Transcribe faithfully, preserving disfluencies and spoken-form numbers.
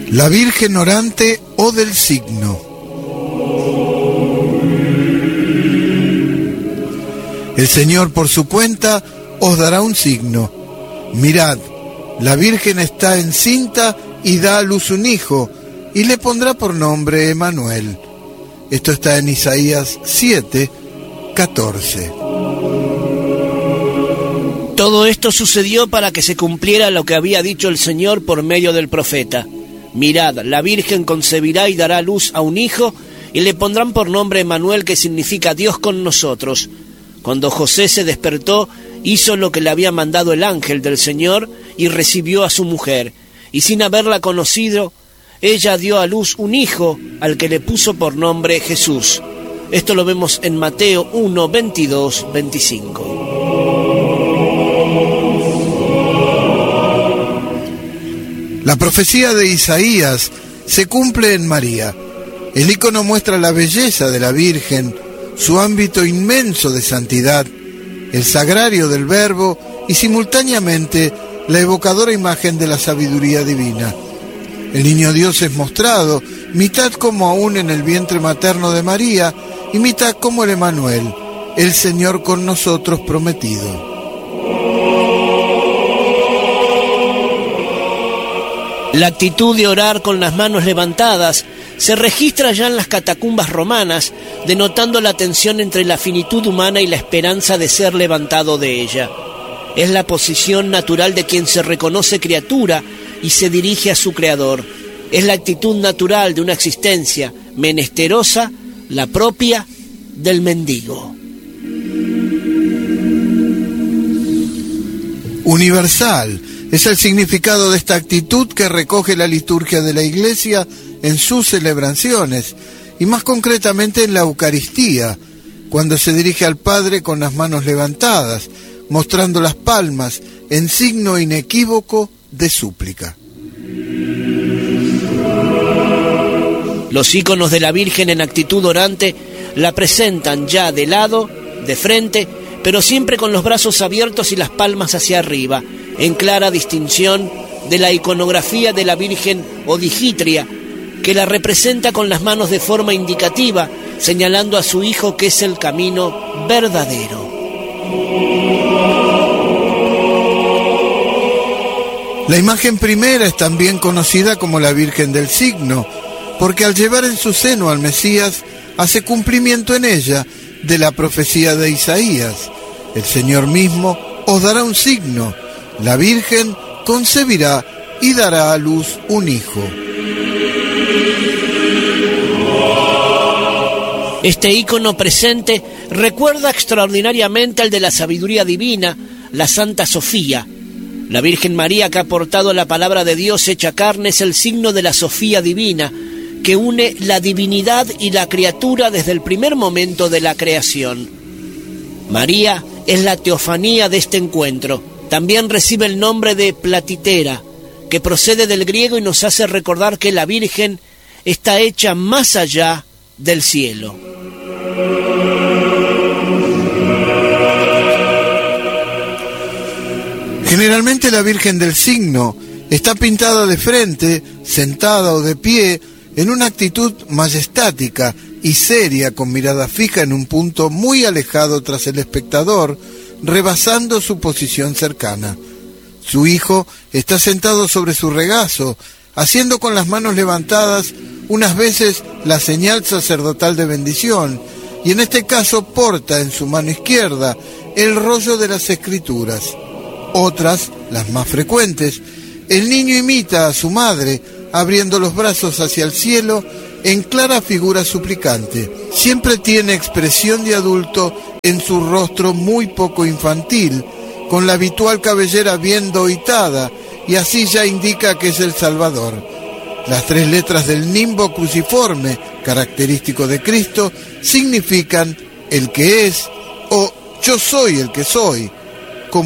La Virgen orante o del signo. El Señor por su cuenta os dará un signo. Mirad, la Virgen está encinta y da a luz un hijo, y le pondrá por nombre Emmanuel. Esto está en Isaías siete, catorce. Todo esto sucedió para que se cumpliera lo que había dicho el Señor por medio del profeta. Mirad, la Virgen concebirá y dará a luz a un hijo, y le pondrán por nombre Emmanuel, que significa Dios con nosotros. Cuando José se despertó, hizo lo que le había mandado el ángel del Señor y recibió a su mujer. Y sin haberla conocido, ella dio a luz un hijo, al que le puso por nombre Jesús. Esto lo vemos en Mateo uno, veintidós, veinticinco. La profecía de Isaías se cumple en María. El icono muestra la belleza de la Virgen, su ámbito inmenso de santidad, el sagrario del Verbo y simultáneamente la evocadora imagen de la sabiduría divina. El niño Dios es mostrado, mitad como aún en el vientre materno de María y mitad como el Emmanuel, el Señor con nosotros prometido. La actitud de orar con las manos levantadas se registra ya en las catacumbas romanas, denotando la tensión entre la finitud humana y la esperanza de ser levantado de ella. Es la posición natural de quien se reconoce criatura y se dirige a su Creador. Es la actitud natural de una existencia menesterosa, la propia del mendigo. Universal es el significado de esta actitud que recoge la liturgia de la Iglesia en sus celebraciones, y más concretamente en la Eucaristía, cuando se dirige al Padre con las manos levantadas, mostrando las palmas en signo inequívoco de súplica. Los íconos de la Virgen en actitud orante la presentan ya de lado, de frente, pero siempre con los brazos abiertos y las palmas hacia arriba, en clara distinción de la iconografía de la Virgen Odigitria, que la representa con las manos de forma indicativa, señalando a su Hijo que es el camino verdadero. La imagen primera es también conocida como la Virgen del Signo, porque al llevar en su seno al Mesías, hace cumplimiento en ella de la profecía de Isaías. El Señor mismo os dará un signo, la Virgen concebirá y dará a luz un hijo. Este ícono presente recuerda extraordinariamente al de la sabiduría divina, la Santa Sofía. La Virgen María, que ha portado la palabra de Dios hecha carne, es el signo de la Sofía divina, que une la divinidad y la criatura desde el primer momento de la creación. María es la teofanía de este encuentro. También recibe el nombre de platitera, que procede del griego y nos hace recordar que la Virgen está hecha más allá del cielo. Generalmente la Virgen del Signo está pintada de frente, sentada o de pie, en una actitud majestática y seria, con mirada fija en un punto muy alejado tras el espectador, rebasando su posición cercana. Su hijo está sentado sobre su regazo, haciendo con las manos levantadas unas veces la señal sacerdotal de bendición, y en este caso porta en su mano izquierda el rollo de las Escrituras. Otras, las más frecuentes, el niño imita a su madre, abriendo los brazos hacia el cielo en clara figura suplicante. Siempre tiene expresión de adulto en su rostro muy poco infantil, con la habitual cabellera bien doitada, y así ya indica que es el Salvador. Las tres letras del nimbo cruciforme, característico de Cristo, significan el que es o yo soy el que soy,